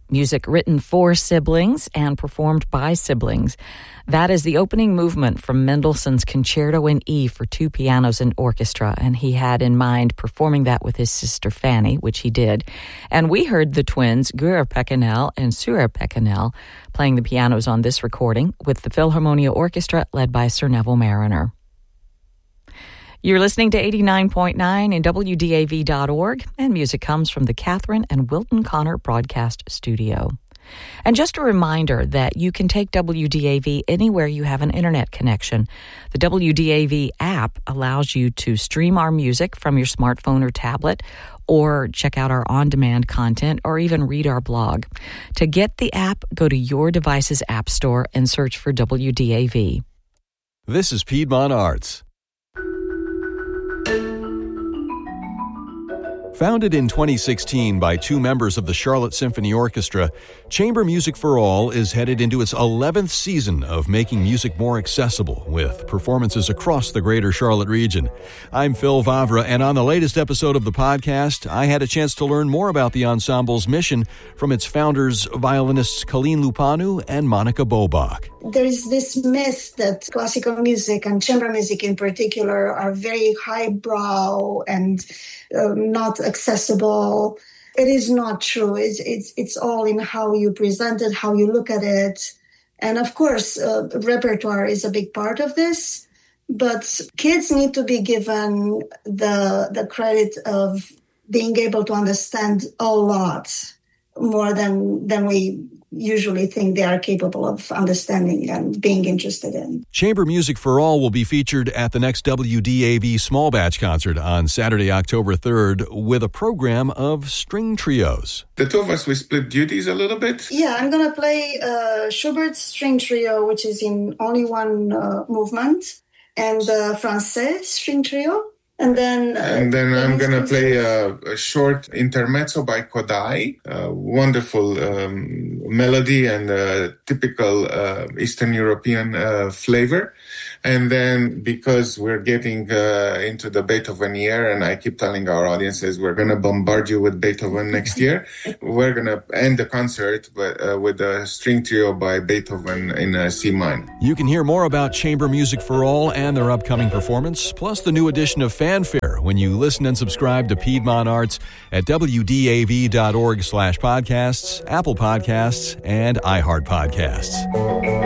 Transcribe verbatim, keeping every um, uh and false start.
music written for siblings and performed by siblings. That is the opening movement from Mendelssohn's Concerto in E for two pianos and orchestra, and he had in mind performing that with his sister Fanny, which he did. And we heard the twins, Guer Pecanel and Suer Pecanel, playing the pianos on this recording with the Philharmonia Orchestra led by Sir Neville Marriner. You're listening to eighty-nine point nine in W D A V dot org, and music comes from the Catherine and Wilton Connor Broadcast Studio. And just a reminder that you can take W D A V anywhere you have an internet connection. The W D A V app allows you to stream our music from your smartphone or tablet, or check out our on-demand content, or even read our blog. To get the app, go to your device's app store and search for W D A V. This is Piedmont Arts. Founded in twenty sixteen by two members of the Charlotte Symphony Orchestra, Chamber Music for All is headed into its eleventh season of making music more accessible, with performances across the greater Charlotte region. I'm Phil Vavra, and on the latest episode of the podcast, I had a chance to learn more about the ensemble's mission from its founders, violinists Colleen Lupanu and Monica Bobach. There is this myth that classical music and chamber music in particular are very highbrow and uh, not accessible. It is not true. It's, it's, it's all in how you present it, how you look at it. And of course, uh, repertoire is a big part of this, but kids need to be given the, the credit of being able to understand a lot more than, than we usually think they are capable of understanding and being interested in. Chamber Music for All will be featured at the next W D A V Small Batch concert on Saturday, October third, with a program of string trios. The two of us, we split duties a little bit. Yeah, I'm going to play uh, Schubert's string trio, which is in only one uh, movement, and the Francais string trio. And then, uh, and then I'm going to play a, a short intermezzo by Kodai, a wonderful um, melody and a typical uh, Eastern European uh, flavor. And then because we're getting uh, into the Beethoven year, and I keep telling our audiences we're going to bombard you with Beethoven next year, we're going to end the concert but, uh, with a string trio by Beethoven in uh, C minor. You can hear more about Chamber Music for All and their upcoming performance, plus the new edition of Fanfare, when you listen and subscribe to Piedmont Arts at W D A V dot org slash podcasts, Apple Podcasts, and iHeart Podcasts.